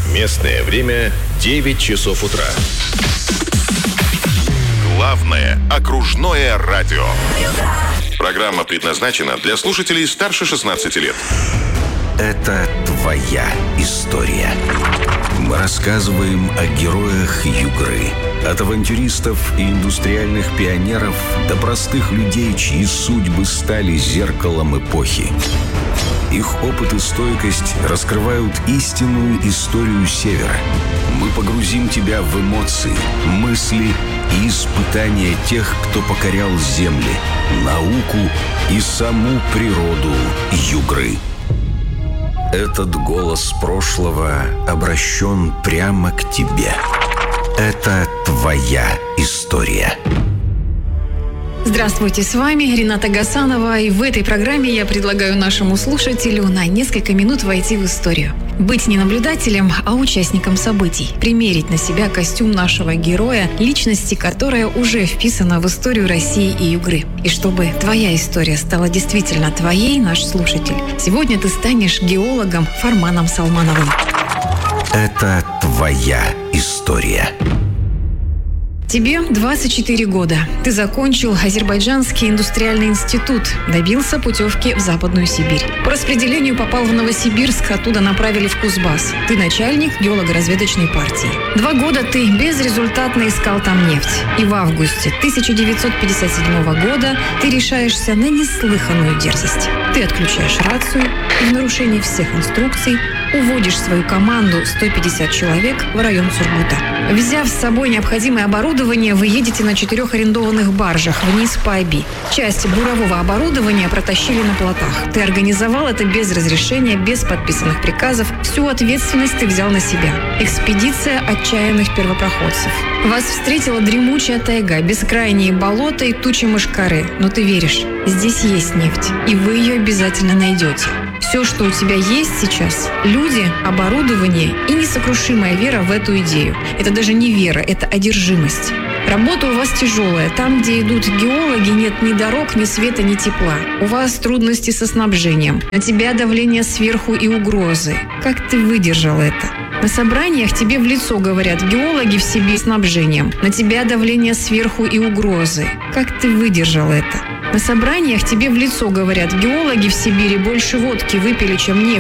Местное время 9 часов утра. Главное окружное радио. Программа предназначена для слушателей старше 16 лет. Это твоя история. Мы рассказываем о героях Югры. От авантюристов и индустриальных пионеров до простых людей, чьи судьбы стали зеркалом эпохи. Их опыт и стойкость раскрывают истинную историю Севера. Мы погрузим тебя в эмоции, мысли и испытания тех, кто покорял земли, науку и саму природу Югры. Этот голос прошлого обращен прямо к тебе. Это твоя история. Здравствуйте, с вами Рената Гасанова, и в этой программе я предлагаю нашему слушателю на несколько минут войти в историю. Быть не наблюдателем, а участником событий. Примерить на себя костюм нашего героя, личности, которая уже вписана в историю России и Югры. И чтобы твоя история стала действительно твоей, наш слушатель, сегодня ты станешь геологом Фарманом Салмановым. Это твоя история. Тебе 24 года. Ты закончил Азербайджанский индустриальный институт, добился путевки в Западную Сибирь. По распределению попал в Новосибирск, оттуда направили в Кузбасс. Ты начальник геолого-разведочной партии. 2 года ты безрезультатно искал там нефть. И в августе 1957 года ты решаешься на неслыханную дерзость. Ты отключаешь рацию и в нарушении всех инструкций уводишь свою команду 150 человек в район Сургута. Взяв с собой необходимое оборудование, вы едете на 4 арендованных баржах вниз по Оби. Часть бурового оборудования протащили на плотах. Ты организовал это без разрешения, без подписанных приказов. Всю ответственность ты взял на себя. Экспедиция отчаянных первопроходцев. Вас встретила дремучая тайга, бескрайние болота и тучи мошкары. Но ты веришь, здесь есть нефть, и вы ее обязательно найдете. Все, что у тебя есть сейчас – люди, оборудование и несокрушимая вера в эту идею. Это даже не вера, это одержимость. Работа у вас тяжелая. Там, где идут геологи, нет ни дорог, ни света, ни тепла. У вас трудности со снабжением. На тебя давление сверху и угрозы. Как ты выдержал это? На собраниях тебе в лицо говорят: геологи в Сибири с снабжением. На тебя давление сверху и угрозы. Как ты выдержал это? На собраниях тебе в лицо говорят: геологи в Сибири больше водки выпили, чем нефть.